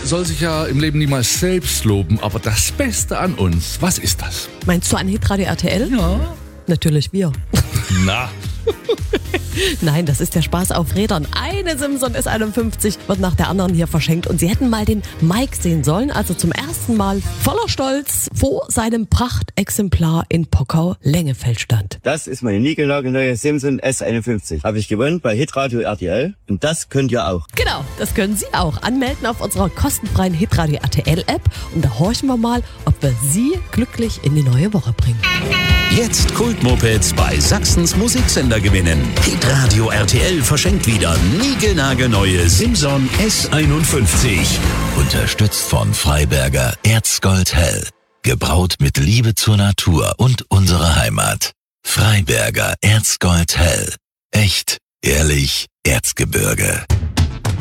soll sich ja im Leben niemals selbst loben, aber das Beste an uns, was ist das? Meinst du an Hitradio RTL? Ja. Natürlich wir. Na, Nein, das ist der Spaß auf Rädern. Eine Simson S51 wird nach der anderen hier verschenkt und Sie hätten mal den Mike sehen sollen, als er zum ersten Mal voller Stolz vor seinem Prachtexemplar in Pockau-Lengefeld stand. Das ist meine niegelnagelneue Simson S51. Habe ich gewonnen bei Hitradio RTL und das könnt ihr auch. Genau, das können Sie auch. Anmelden auf unserer kostenfreien Hitradio RTL-App und da horchen wir mal, ob wir Sie glücklich in die neue Woche bringen. Jetzt Kultmopeds bei Sachsens Musiksender gewinnen. Hitradio RTL verschenkt wieder niegelnagelneue Simson S51. Unterstützt von Freiberger Erzgold Hell. Gebraut mit Liebe zur Natur und unserer Heimat. Freiberger Erzgold Hell. Echt, ehrlich, Erzgebirge.